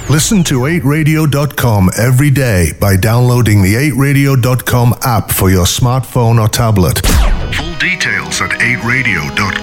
Listen to 8radio.com every day by downloading the 8radio.com app for your smartphone or tablet. Full details at 8radio.com.